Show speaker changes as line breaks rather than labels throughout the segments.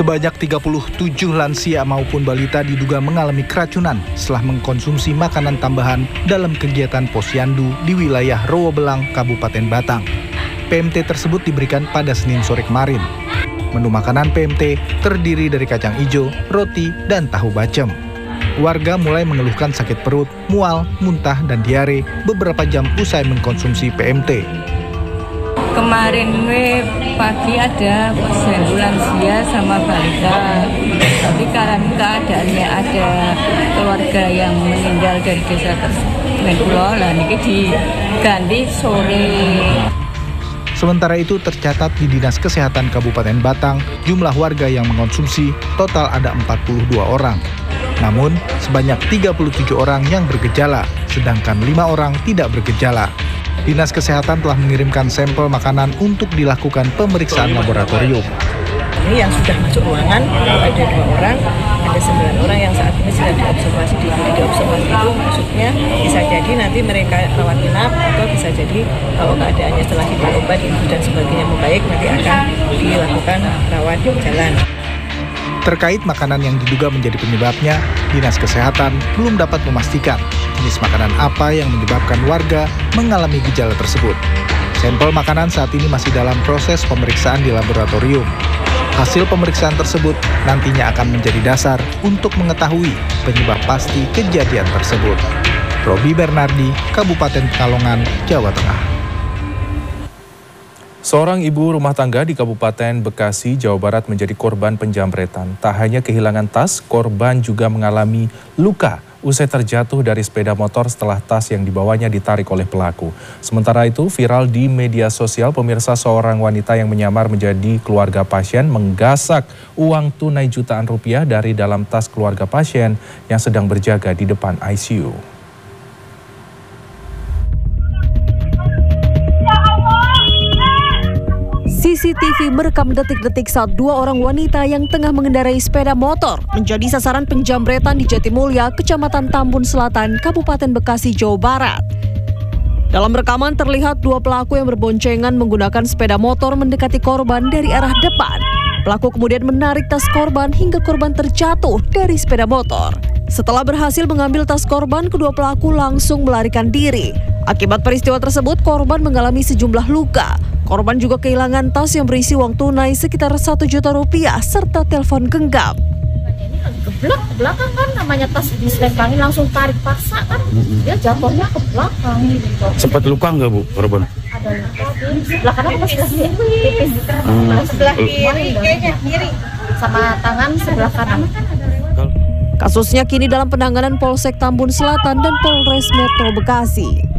Sebanyak 37 lansia maupun balita diduga mengalami keracunan setelah mengkonsumsi makanan tambahan dalam kegiatan posyandu di wilayah Rowobelang, Kabupaten Batang. PMT tersebut diberikan pada Senin sore kemarin. Menu makanan PMT terdiri dari kacang hijau, roti, dan tahu bacem. Warga mulai mengeluhkan sakit perut, mual, muntah, dan diare beberapa jam usai mengkonsumsi PMT.
Kemarin pagi ada posyandu lansia sama balita, tapi karena keadaannya ada keluarga yang meninggal dari desa tersebut, lah ini diganti sore.
Sementara itu tercatat di Dinas Kesehatan Kabupaten Batang, jumlah warga yang mengkonsumsi total ada 42 orang. Namun, sebanyak 37 orang yang bergejala, sedangkan 5 orang tidak bergejala. Dinas Kesehatan telah mengirimkan sampel makanan untuk dilakukan pemeriksaan laboratorium.
Ini yang sudah masuk ruangan, ada 2 orang, ada 9 orang yang saat ini sedang diobservasi. Diobservasi itu maksudnya bisa jadi nanti mereka rawat inap, atau bisa jadi kalau keadaannya setelah diberi obat, infus dan sebagainya membaik, nanti akan dilakukan rawat jalan.
Terkait makanan yang diduga menjadi penyebabnya, Dinas Kesehatan belum dapat memastikan jenis makanan apa yang menyebabkan warga mengalami gejala tersebut. Sampel makanan saat ini masih dalam proses pemeriksaan di laboratorium. Hasil pemeriksaan tersebut nantinya akan menjadi dasar untuk mengetahui penyebab pasti kejadian tersebut. Robi Bernardi, Kabupaten Pekalongan, Jawa Tengah.
Seorang ibu rumah tangga di Kabupaten Bekasi, Jawa Barat menjadi korban penjamretan. Tak hanya kehilangan tas, korban juga mengalami luka usai terjatuh dari sepeda motor setelah tas yang dibawanya ditarik oleh pelaku. Sementara itu, viral di media sosial, pemirsa, seorang wanita yang menyamar menjadi keluarga pasien menggasak uang tunai jutaan rupiah dari dalam tas keluarga pasien yang sedang berjaga di depan ICU.
CCTV merekam detik-detik saat 2 orang wanita yang tengah mengendarai sepeda motor menjadi sasaran penjamretan di Jatimulya, Kecamatan Tambun Selatan, Kabupaten Bekasi, Jawa Barat. Dalam rekaman terlihat 2 pelaku yang berboncengan menggunakan sepeda motor mendekati korban dari arah depan. Pelaku kemudian menarik tas korban hingga korban terjatuh dari sepeda motor. Setelah berhasil mengambil tas korban, kedua pelaku langsung melarikan diri. Akibat peristiwa tersebut, korban mengalami sejumlah luka. Korban juga kehilangan tas yang berisi uang tunai sekitar 1 juta rupiah serta telepon genggam.
Ini lagi keblak ke belakang kan, namanya tas diselempangin langsung tarik paksa kan, dia jatuhnya ke belakang gitu.
Sempat luka nggak Bu korban?
Ada luka di sebelah kanan atau sebelah kiri? Tipis. Sebelah kiri sama tangan sebelah kanan.
Kasusnya kini dalam penanganan Polsek Tambun Selatan dan Polres Metro Bekasi.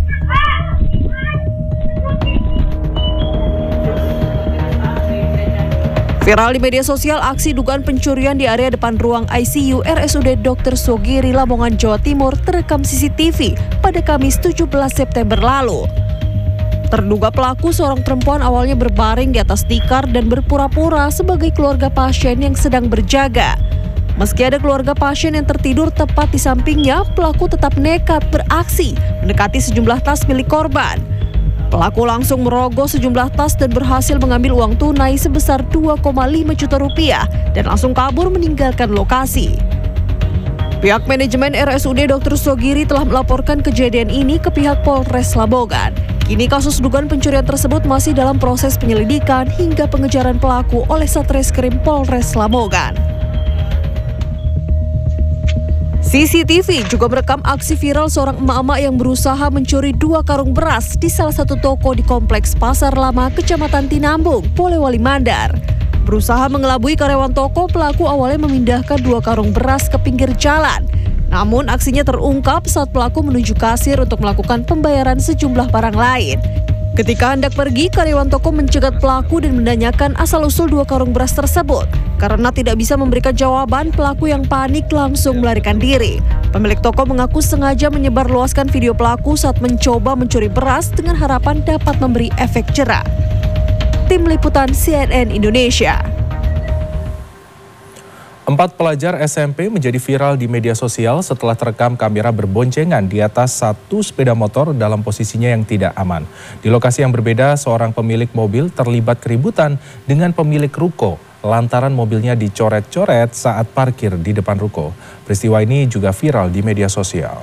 Viral di media sosial, aksi dugaan pencurian di area depan ruang ICU RSUD Dr. Sogiri, Lamongan, Jawa Timur terekam CCTV pada Kamis 17 September lalu. Terduga pelaku, seorang perempuan, awalnya berbaring di atas tikar dan berpura-pura sebagai keluarga pasien yang sedang berjaga. Meski ada keluarga pasien yang tertidur tepat di sampingnya, pelaku tetap nekat beraksi mendekati sejumlah tas milik korban. Pelaku langsung merogoh sejumlah tas dan berhasil mengambil uang tunai sebesar 2,5 juta rupiah dan langsung kabur meninggalkan lokasi. Pihak manajemen RSUD Dr. Sogiri telah melaporkan kejadian ini ke pihak Polres Lamongan. Kini kasus dugaan pencurian tersebut masih dalam proses penyelidikan hingga pengejaran pelaku oleh Satreskrim Polres Lamongan. CCTV juga merekam aksi viral seorang emak-emak yang berusaha mencuri 2 karung beras di salah satu toko di Kompleks Pasar Lama, Kecamatan Tinambung, Polewali Mandar. Berusaha mengelabui karyawan toko, pelaku awalnya memindahkan 2 karung beras ke pinggir jalan. Namun aksinya terungkap saat pelaku menuju kasir untuk melakukan pembayaran sejumlah barang lain. Ketika hendak pergi, karyawan toko mencegat pelaku dan menanyakan asal-usul 2 karung beras tersebut. Karena tidak bisa memberikan jawaban, pelaku yang panik langsung melarikan diri. Pemilik toko mengaku sengaja menyebarluaskan video pelaku saat mencoba mencuri beras dengan harapan dapat memberi efek jera. Tim Liputan CNN Indonesia.
4 pelajar SMP menjadi viral di media sosial setelah terekam kamera berboncengan di atas satu sepeda motor dalam posisinya yang tidak aman. Di lokasi yang berbeda, seorang pemilik mobil terlibat keributan dengan pemilik ruko lantaran mobilnya dicoret-coret saat parkir di depan ruko. Peristiwa ini juga viral di media sosial.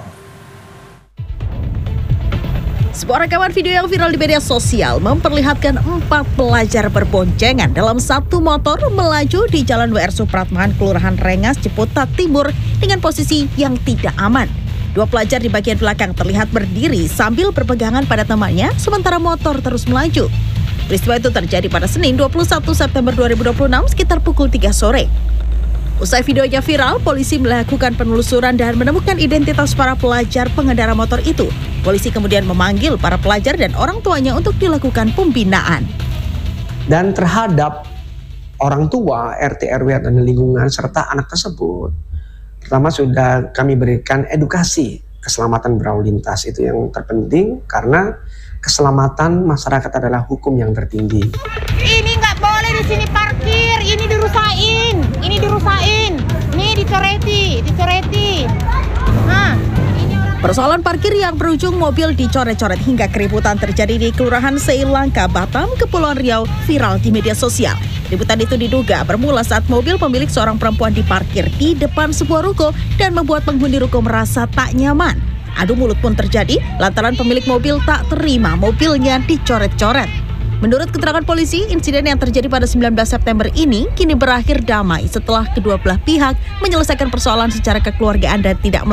Sebuah rekaman video yang viral di media sosial memperlihatkan 4 pelajar berboncengan dalam satu motor melaju di Jalan WR Supratman, Kelurahan Rengas, Ciputat Timur dengan posisi yang tidak aman. 2 pelajar di bagian belakang terlihat berdiri sambil berpegangan pada temannya, sementara motor terus melaju. Peristiwa itu terjadi pada Senin 21 September 2026 sekitar pukul 3 sore. Usai videonya viral, polisi melakukan penelusuran dan menemukan identitas para pelajar pengendara motor itu. Polisi kemudian memanggil para pelajar dan orang tuanya untuk dilakukan pembinaan.
Dan terhadap orang tua, RT, RW, dan lingkungan serta anak tersebut, pertama sudah kami berikan edukasi keselamatan berlalu lintas. Itu yang terpenting karena keselamatan masyarakat adalah hukum yang tertinggi.
Ini nggak boleh di sini parkir, ini dirusain, nih dicoreti. Nah,
Persoalan parkir yang berujung mobil dicoret-coret hingga keributan terjadi di Kelurahan Seilangka, Batam, Kepulauan Riau, viral di media sosial. Keributan itu diduga bermula saat mobil pemilik seorang perempuan diparkir di depan sebuah ruko dan membuat penghuni ruko merasa tak nyaman. Adu mulut pun terjadi lantaran pemilik mobil tak terima mobilnya dicoret-coret. Menurut keterangan polisi, insiden yang terjadi pada 19 September ini kini berakhir damai setelah kedua belah pihak menyelesaikan persoalan secara kekeluargaan dan tidak